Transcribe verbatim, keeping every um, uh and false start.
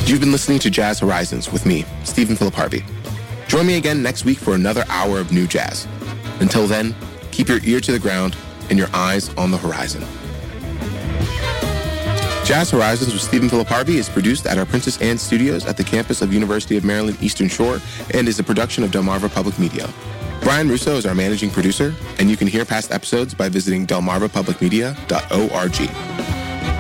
You've been listening to Jazz Horizons with me, Stephen Philip Harvey. Join me again next week for another hour of new jazz. Until then, keep your ear to the ground and your eyes on the horizon. Jazz Horizons with Stephen Philip Harvey is produced at our Princess Anne Studios at the campus of University of Maryland Eastern Shore and is a production of Delmarva Public Media. Brian Russo is our managing producer, and you can hear past episodes by visiting delmarva public media dot org.